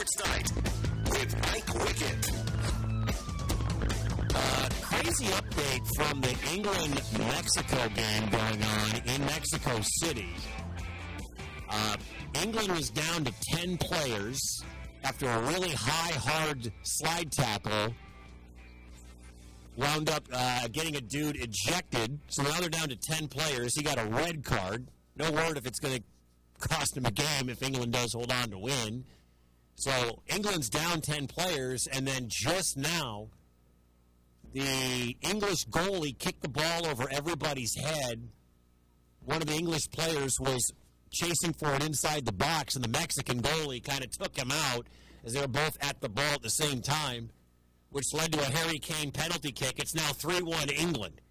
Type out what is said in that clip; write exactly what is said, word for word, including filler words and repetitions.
Sports Night with Mike Wickett. Uh, crazy update from the England-Mexico game going on in Mexico City. Uh, England was down to ten players after a really high, hard slide tackle. Wound up uh, getting a dude ejected. So now they're down to ten players. He got a red card. No word if it's going to cost him a game if England does hold on to win. So England's down ten players, and then just now, the English goalie kicked the ball over everybody's head. One of the English players was chasing for it inside the box, and the Mexican goalie kind of took him out as they were both at the ball at the same time, which led to a Harry Kane penalty kick. It's now three one England.